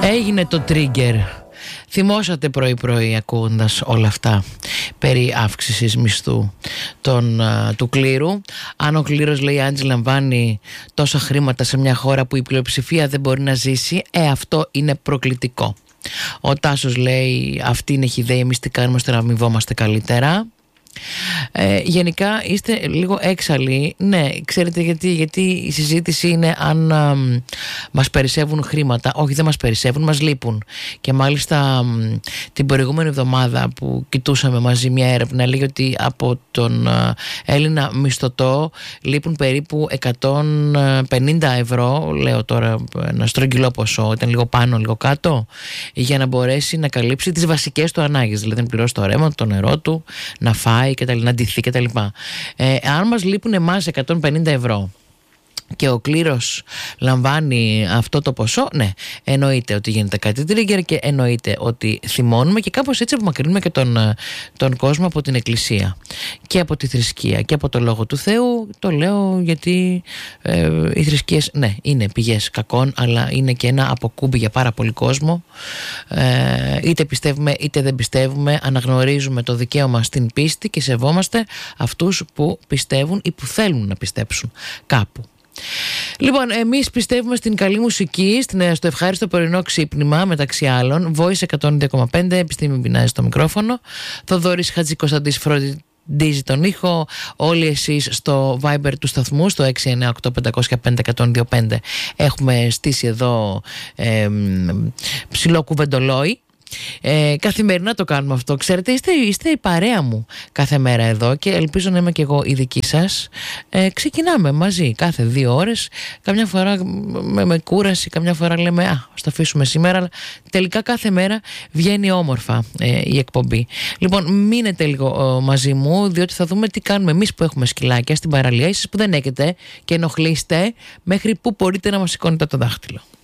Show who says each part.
Speaker 1: Έγινε το trigger. Θυμόσατε πρωί-πρωί ακούγοντας όλα αυτά περί αύξησης μισθού του κλήρου. Αν ο κλήρος, λέει η Άντζη, λαμβάνει τόσα χρήματα σε μια χώρα που η πλειοψηφία δεν μπορεί να ζήσει, αυτό είναι προκλητικό. Ο Τάσος λέει, αυτή είναι η ιδέα, εμείς τι κάνουμε ώστε να αμοιβόμαστε καλύτερα. Γενικά είστε λίγο έξαλλοι. Ναι, ξέρετε γιατί η συζήτηση είναι αν μας περισσεύουν χρήματα. Όχι, δεν μας περισσεύουν, μας λείπουν. Και μάλιστα την προηγούμενη εβδομάδα που κοιτούσαμε μαζί μια έρευνα, λέει ότι από τον Έλληνα μισθωτό λείπουν περίπου 150 ευρώ, λέω τώρα ένα στρογγυλό ποσό, ήταν λίγο πάνω λίγο κάτω, για να μπορέσει να καλύψει τις βασικές του ανάγκες, δηλαδή να πληρώσει το ρεύμα, το νερό του, να φάει και να ντυθεί κτλ. Αν μας λείπουν εμάς 150 ευρώ και ο κλήρος λαμβάνει αυτό το ποσό, ναι, εννοείται ότι γίνεται κάτι trigger και εννοείται ότι θυμώνουμε και κάπως έτσι απομακρύνουμε και τον κόσμο από την εκκλησία και από τη θρησκεία και από το λόγο του Θεού. Το λέω γιατί οι θρησκείες, ναι, είναι πηγές κακών, αλλά είναι και ένα αποκούμπι για πάρα πολύ κόσμο. Είτε πιστεύουμε είτε δεν πιστεύουμε, αναγνωρίζουμε το δικαίωμα στην πίστη και σεβόμαστε αυτούς που πιστεύουν ή που θέλουν να πιστέψουν κάπου. Λοιπόν, εμείς πιστεύουμε στην καλή μουσική, στο ευχάριστο πρωινό ξύπνημα, μεταξύ άλλων. Voice 102,5, επιστήμη πεινάζει στο μικρόφωνο. Θοδωρής Χατζικοσταντής φροντίζει τον ήχο. Όλοι εσείς στο Viber του σταθμού, στο 698-505-125, έχουμε στήσει εδώ ψηλό κουβεντολόι. Καθημερινά το κάνουμε αυτό. Ξέρετε, είστε η παρέα μου κάθε μέρα εδώ και ελπίζω να είμαι και εγώ η δική σας. Ξεκινάμε μαζί κάθε 2 ώρες. Καμιά φορά με κούραση, καμιά φορά λέμε ας το αφήσουμε σήμερα, αλλά τελικά κάθε μέρα βγαίνει όμορφα η εκπομπή. Λοιπόν, μείνετε λίγο μαζί μου, διότι θα δούμε τι κάνουμε εμείς που έχουμε σκυλάκια στην παραλία, εσείς που δεν έχετε και ενοχλείστε, μέχρι που μπορείτε να μας σηκώνετε το δάχτυλο.